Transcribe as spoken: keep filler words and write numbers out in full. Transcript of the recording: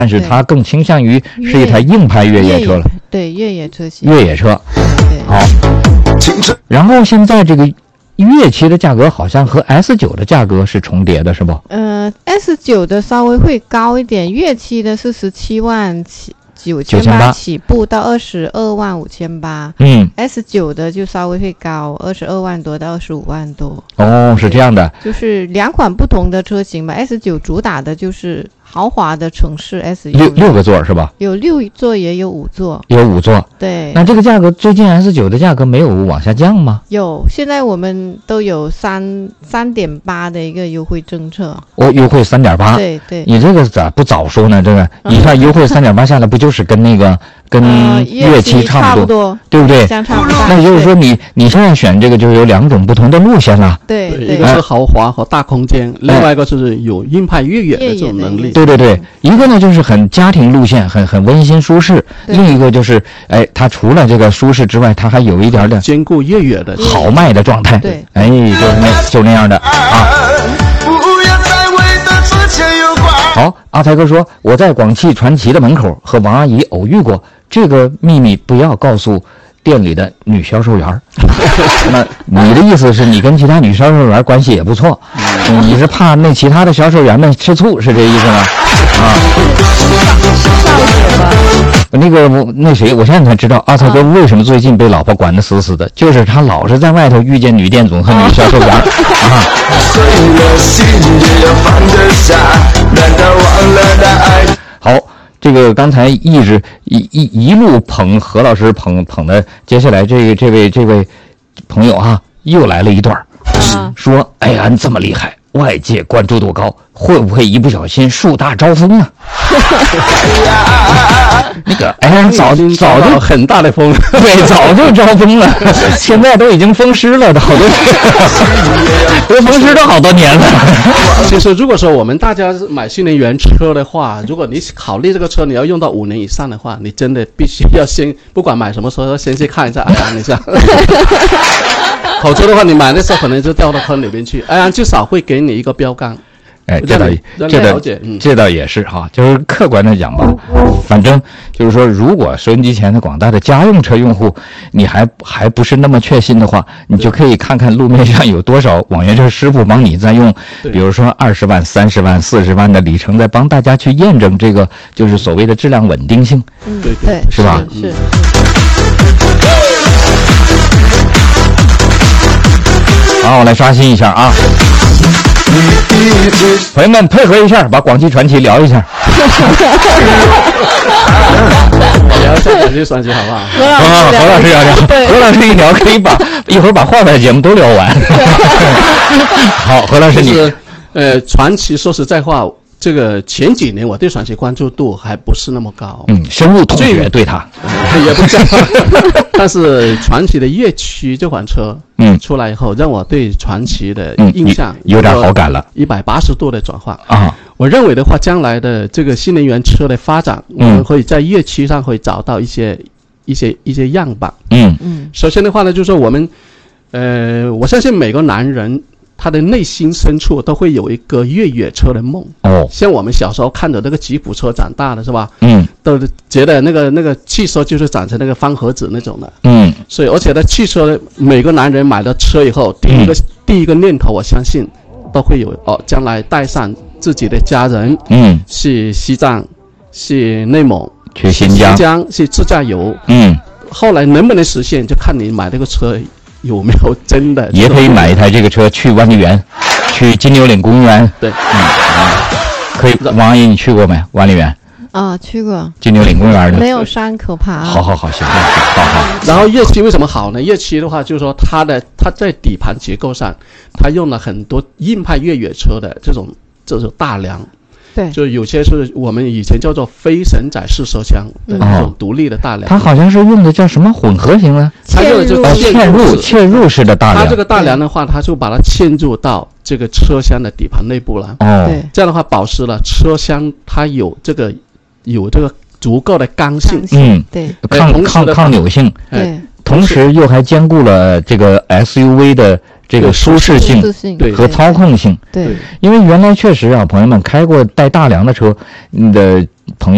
但是它更倾向于是一台硬派越野车了。 对，越野车型。 越野车。 对。 好。然后现在这个越骑的价格好像和 S 九 的价格是重叠的，是不？ 呃 ，S 九 的稍微会高一点，越骑的是十七万起。九千八起步到二十二万五千八，嗯 ，S 九 的就稍微会高，二十二万多到二十五万多。 哦，是这样的， 就是两款不同的车型吧。S 九 主打的就是豪华的城市 S U V， 六六个座是吧？ 有六座也有五座， 有五座。 对， 那这个价格最近 S 九 的价格没有往下降吗？ 有，现在我们都有三三点八的一个优惠政策。 哦，优惠三点八。 对对， 你这个咋不早说呢？这个你看优惠三点八下来，不就是跟那个跟越骑差不多，对不对？ 相差不大。 那也就是说你，你现在选这个就有两种不同的路线了。 对， 一个是豪华和大空间，另外一个就是有硬派越野的这种能力。 对对对，一个呢就是很家庭路线，很很温馨舒适；另一个就是哎，它除了这个舒适之外，它还有一点点兼顾越野的豪迈的状态。 对， 哎，就是那就那样的啊。好，阿才哥说我在广汽传祺的门口和王阿姨偶遇过，这个秘密不要告诉店里的女销售员。那你的意思是你跟其他女销售员关系也不错，嗯、你是怕那其他的销售员们吃醋，是这意思吗？啊，那个那谁，我现在才知道阿才哥为什么最近被老婆管得死死的，就是他老是在外头遇见女店总和女销售员啊。好，这个刚才一直一一一路捧何老师捧捧的，接下来这个这位这位朋友啊，又来了一段，啊、说哎呀，你这么厉害，外界关注度高，会不会一不小心树大招风啊？那个哎呀，早早就很大的风， 对，早就招风了，现在都已经风湿了，好多都风湿都好多年了。 其实如果说我们大家买新能源车的话，如果你考虑这个车你要用到五年以上的话，你真的必须要先不管买什么车，要先去看一下安安一下。否则的话，你买的时候可能就掉到坑里面去。安安至少会给你一个标杆。 哎，这倒这倒这倒也是哈，就是客观的讲吧，反正就是说，如果收音机前的广大的家用车用户，你还还不是那么确信的话，你就可以看看路面上有多少网约车师傅帮你在用，比如说二十万、三十万、四十万的里程，在帮大家去验证这个就是所谓的质量稳定性， 嗯，对对， 是吧？ 是。是好，我来刷新一下啊。朋友们配合一下，把广汽传祺聊一下。 聊一下广汽传祺好不好？ 啊，何老师聊聊，何老师一聊可以把一会儿把后边的节目都聊完。好，何老师你， 呃，传祺说实在话，这个前几年我对传祺关注度还不是那么高。 嗯，深入同学对他也不这样。但是传祺的越区这款车，嗯，出来以后，让我对传祺的印象、 嗯、有, 有点好感了， 一百八十度的转换啊！ 我认为的话，将来的这个新能源车的发展，嗯、我们会在越区上会找到一些一些一些样板。 嗯嗯。首先的话呢，就是说我们，呃，我相信每个男人他的内心深处都会有一个越野车的梦。 哦， 像我们小时候看着那个吉普车长大的是吧？ 嗯， 都觉得那个那个汽车就是长成那个方盒子那种的。 嗯， 所以而且呢，汽车每个男人买了车以后，第一个、嗯、第一个念头，我相信都会有哦，将来带上自己的家人， 嗯， 去西藏，去内蒙， 去新疆， 新疆去自驾游。 嗯， 后来能不能实现，就看你买这个车有没有真的。 也可以买一台这个车去万丽园，去金牛岭公园。 对， 嗯，可以。王阿姨，你去过没？万丽园？ 啊，去过金牛岭公园的， 没有山可爬。 好好好，行，好好。 然后越区为什么好呢？越区的话，就是说它的它在底盘结构上，它用了很多硬派越野车的这种这种大梁。 对， 就有些是我们以前叫做非承载式车厢的那种独立的大梁。 它好像是用的叫什么混合型的？ 它用的就嵌入嵌入式的大梁。 它这个大梁的话，它就把它嵌入到这个车厢的底盘内部了。 哦， 对， 这样的话保持了车厢它有这个有这个足够的刚性， 嗯， 对， 抗抗抗扭性， 对， 同时又还兼顾了这个 S U V 的这个舒适性和操控性。 对， 因为原来确实啊，朋友们开过带大梁的车的朋友。